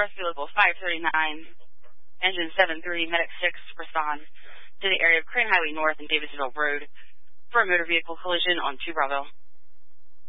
Rescue Local 539, Engine 73, Medic 6 respond to the area of Crane Highway North and Davisville Road for a motor vehicle collision on 2 Bravo.